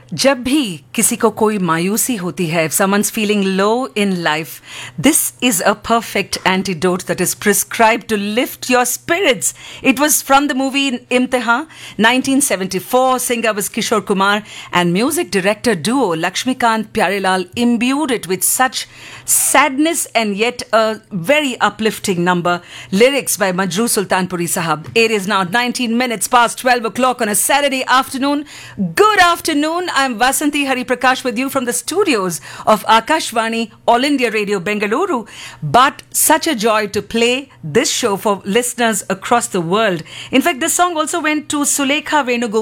जब भी किसी को कोई मायूसी होती है, if someone's feeling low in life, this is a perfect antidote that is prescribed to lift your spirits. It was from the movie Imtihan, 1974. Singer was Kishore Kumar and music director duo Lakshmikant Pyarelal imbued it with such sadness and yet a very uplifting number. Lyrics by Majroo Sultanpuri Sahab. It is now 19 minutes past 12 o'clock on a Saturday afternoon. Good afternoon. I'm Vasanthi Hariprakash with you from the studios of Akashvani All India Radio Bengaluru. But such a joy to play this show for listeners across the world. In fact, this song also went to Sulekha Venugopal